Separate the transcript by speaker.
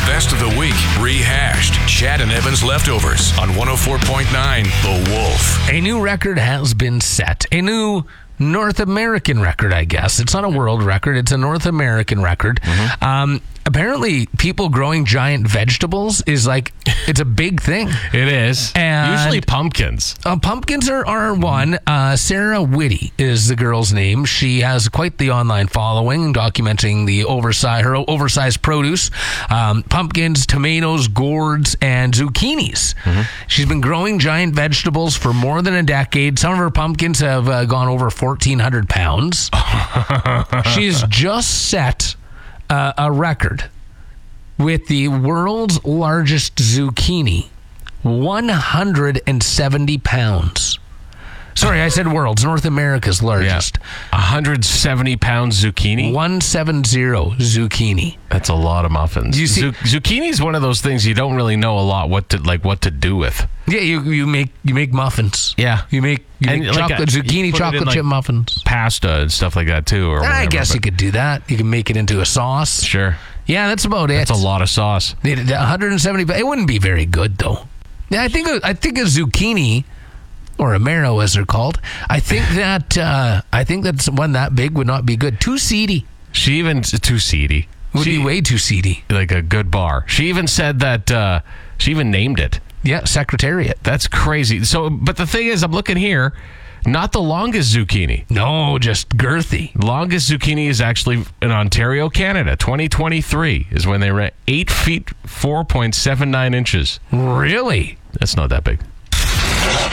Speaker 1: best of the week, rehashed. Chad and Evan's Leftovers on 104.9 The Wolf.
Speaker 2: A new record has been set. A new North American record, I guess. It's not a world record. It's a North American record. Apparently, people growing giant vegetables is like, it's a big thing.
Speaker 3: It is.
Speaker 2: And
Speaker 3: usually pumpkins.
Speaker 2: Pumpkins are one. Sarah Whitty is the girl's name. She has quite the online following, documenting her oversized produce, pumpkins, tomatoes, gourds, and zucchinis. She's been growing giant vegetables for more than a decade. Some of her pumpkins have gone over 1,400 pounds. She's just set a record with the world's largest zucchini, 170 pounds. Sorry, I said world's, North America's largest.
Speaker 3: 170 pounds zucchini?
Speaker 2: 170 zucchini.
Speaker 3: That's a lot of muffins.
Speaker 2: You see,
Speaker 3: zucchini is one of those things you don't really know a lot what to do with.
Speaker 2: Yeah, you make muffins.
Speaker 3: Yeah.
Speaker 2: You make chocolate zucchini chocolate chip muffins.
Speaker 3: Pasta and stuff like that too. Or whatever,
Speaker 2: I guess you could do that. You can make it into a sauce.
Speaker 3: Sure.
Speaker 2: Yeah, that's about it.
Speaker 3: That's a lot of sauce.
Speaker 2: 170. It wouldn't be very good though. Yeah, I think a zucchini, or a marrow as they're called. I think that's one that big would not be good. Too seedy.
Speaker 3: Too seedy.
Speaker 2: Would be way too seedy.
Speaker 3: Like a good bar. She even said that. She even named it.
Speaker 2: Yeah, Secretariat.
Speaker 3: That's crazy. So, but the thing is, I'm looking here. Not the longest zucchini.
Speaker 2: No, just girthy.
Speaker 3: Longest zucchini is actually in Ontario, Canada. 2023 is when they ran 8 feet 4.79 inches.
Speaker 2: Really?
Speaker 3: That's not that big.